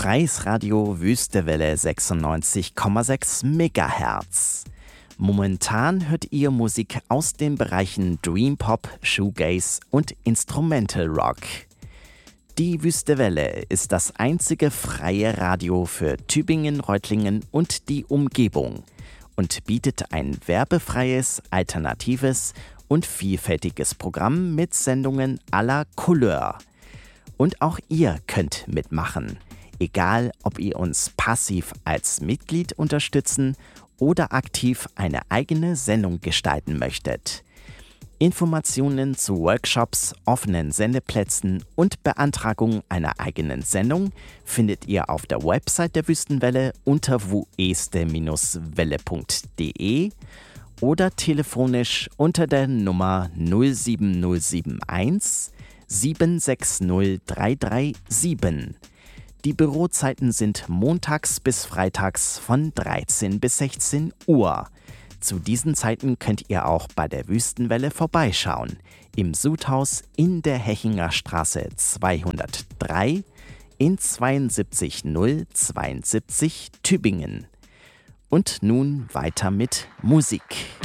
Freies Radio Wüstewelle 96,6 Megahertz. Momentan hört ihr Musik aus den Bereichen Dream Pop, Shoegaze und Instrumental Rock. Die Wüstewelle ist das einzige freie Radio für Tübingen, Reutlingen und die Umgebung und bietet ein werbefreies, alternatives und vielfältiges Programm mit Sendungen aller Couleur. Und auch ihr könnt mitmachen, egal ob ihr uns passiv als Mitglied unterstützen oder aktiv eine eigene Sendung gestalten möchtet. Informationen zu Workshops, offenen Sendeplätzen und Beantragung einer eigenen Sendung findet ihr auf der Website der Wüstenwelle unter wueste-welle.de oder telefonisch unter der Nummer 07071 760 337. Die Bürozeiten sind montags bis freitags von 13 bis 16 Uhr. Zu diesen Zeiten könnt ihr auch bei der Wüstenwelle vorbeischauen, im Sudhaus in der Hechinger Straße 203 in 72072 Tübingen. Und nun weiter mit Musik.